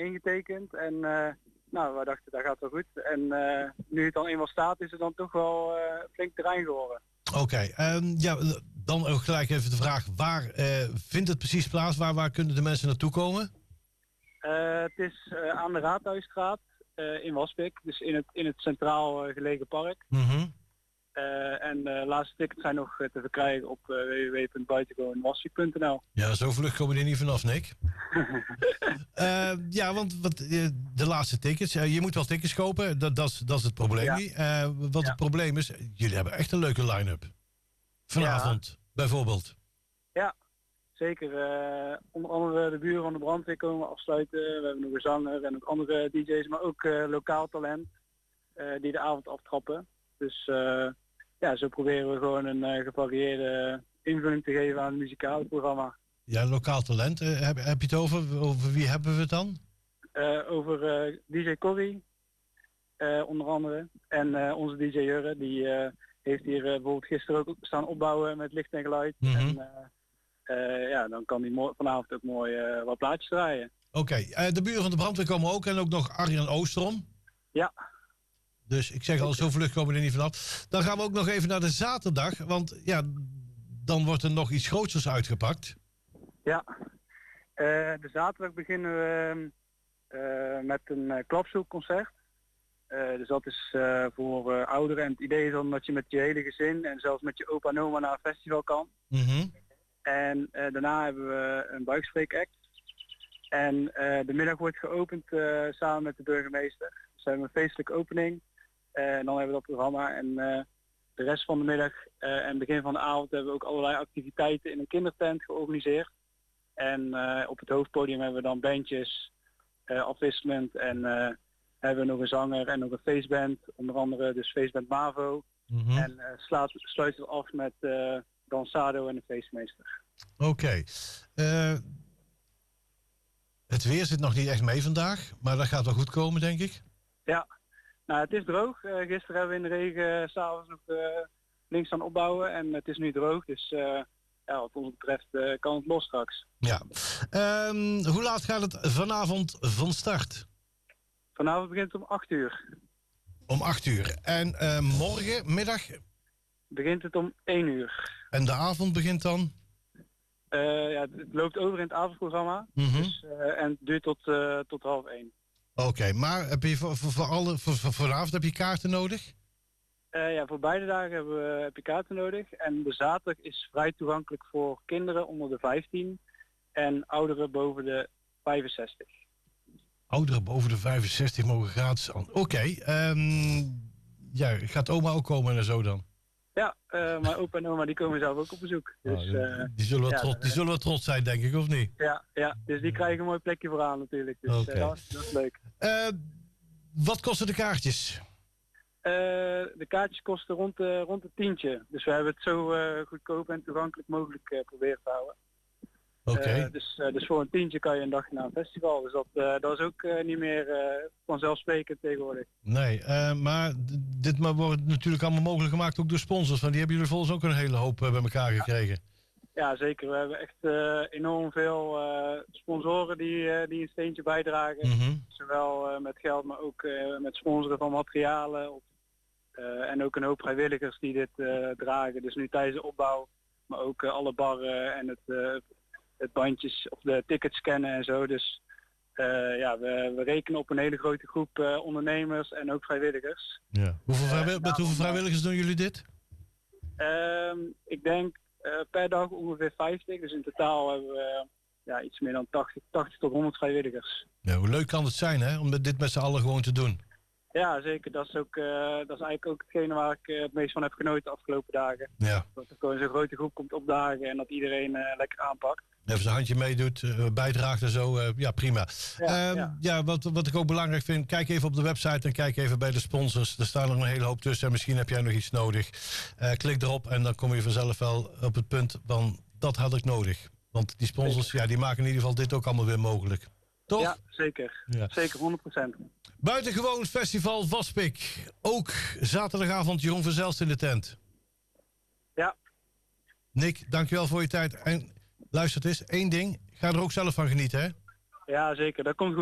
ingetekend. En nou, wij dachten, dat gaat wel goed. En nu het dan eenmaal staat, is het dan toch wel flink terrein geworden. Oké, ja, dan ook gelijk even de vraag, waar vindt het precies plaats? Waar kunnen de mensen naartoe komen? Het is aan de Raadhuisstraat in Waspik, dus in het centraal gelegen park. En de laatste tickets zijn nog te verkrijgen op www.buitengewoonwaspik.nl. Ja, zo vlug komen we er niet vanaf, Nick. Ja, want de laatste tickets, je moet wel tickets kopen, dat is het probleem niet. Wat het probleem is, jullie hebben echt een leuke line-up. Vanavond, bijvoorbeeld. Ja, zeker. Onder andere de buren van de brandweer komen afsluiten. We hebben nog een zanger en ook andere DJ's, maar ook lokaal talent die de avond aftrappen. Dus ja, zo proberen we gewoon een gevarieerde invulling te geven aan het muzikale programma. Ja, lokaal talent. Heb je het over wie hebben we het dan? Over DJ Corrie, onder andere. En onze DJ Jurre, die heeft hier bijvoorbeeld gisteren ook staan opbouwen met licht en geluid. En ja, dan kan hij vanavond ook mooi wat plaatjes draaien. Oké, de buren van de brandweer komen ook en ook nog Arjan Oosterom. Ja. Dus ik zeg al, zo vlug komen we er niet vanaf. Dan gaan we ook nog even naar de zaterdag, want ja, dan wordt er nog iets grootsers uitgepakt. Ja, de zaterdag beginnen we met een klapstoelconcert. Dus dat is voor ouderen. En het idee is dan dat je met je hele gezin en zelfs met je opa en oma naar een festival kan. En daarna hebben we een buikspreekact. En de middag wordt geopend samen met de burgemeester. Dus we hebben een feestelijke opening. En dan hebben we dat programma. En de rest van de middag en begin van de avond hebben we ook allerlei activiteiten in een kindertent georganiseerd. En op het hoofdpodium hebben we dan bandjes, afwisselend. En hebben we nog een zanger en nog een feestband. Onder andere dus feestband Mavo. En sluiten we af met Dansado en de feestmeester. Oké. Het weer zit nog niet echt mee vandaag, maar dat gaat wel goed komen, denk ik. Ja, nou het is droog. Gisteren hebben we in de regen s'avonds nog links aan opbouwen en het is nu droog. Dus ja, wat ons betreft kan het los straks. Ja. Hoe laat gaat het vanavond van start? Vanavond begint het om 8 uur. Om 8 uur. En morgenmiddag? Begint het om 1 uur. En de avond begint dan? Ja, het loopt over in het avondprogramma. Dus, en het duurt tot 12:30. Oké, maar heb je voor vanavond heb je kaarten nodig? Ja, voor beide dagen heb je kaarten nodig. En de zaterdag is vrij toegankelijk voor kinderen onder de 15 en ouderen boven de 65. Ouderen boven de 65 mogen gratis aan. Oké, ja, gaat oma ook komen en zo dan? Ja, mijn opa en oma die komen zelf ook op bezoek. Dus, die zullen wel trots zijn, denk ik, of niet? Ja, dus die krijgen een mooi plekje vooraan natuurlijk. Dus dat is leuk. Wat kosten de kaartjes? De kaartjes kosten rond het tientje. Dus we hebben het zo goedkoop en toegankelijk mogelijk proberen te houden. Oké. Dus voor een tientje kan je een dagje naar een festival. Dus dat is ook niet meer vanzelfsprekend tegenwoordig. Nee, maar dit wordt natuurlijk allemaal mogelijk gemaakt ook door sponsors. Want die hebben jullie volgens ook een hele hoop bij elkaar gekregen. Ja, zeker. We hebben echt enorm veel sponsoren die een steentje bijdragen. Zowel met geld, maar ook met sponsoren van materialen. En ook een hoop vrijwilligers die dit dragen. Dus nu tijdens de opbouw, maar ook alle barren en het bandjes of de tickets scannen en zo. Dus ja, we rekenen op een hele grote groep ondernemers en ook vrijwilligers. Ja. Met hoeveel vrijwilligers doen jullie dit? Ik denk per dag ongeveer 50. Dus in totaal hebben we iets meer dan 80 tot 100 vrijwilligers. Ja, hoe leuk kan het zijn, hè, om dit met z'n allen gewoon te doen? Ja, zeker. Dat is eigenlijk ook hetgene waar ik het meest van heb genoten de afgelopen dagen. Ja. Dat er gewoon zo'n grote groep komt opdagen en dat iedereen lekker aanpakt. Even zijn handje meedoet, bijdraagt en zo, ja prima. Ja, wat ik ook belangrijk vind, kijk even op de website en kijk even bij de sponsors. Er staan er een hele hoop tussen en misschien heb jij nog iets nodig. Klik erop en dan kom je vanzelf wel op het punt van, dat had ik nodig. Want die sponsors, ja, die maken in ieder geval dit ook allemaal weer mogelijk. Toch? Ja, zeker. Ja. Zeker, 100%. Buitengewoon Festival Waspik. Ook zaterdagavond Jeroen van Zelst in de tent. Ja. Nick, dankjewel voor je tijd. En luister, het is één ding. Ga er ook zelf van genieten, hè? Ja, zeker. Dat komt goed.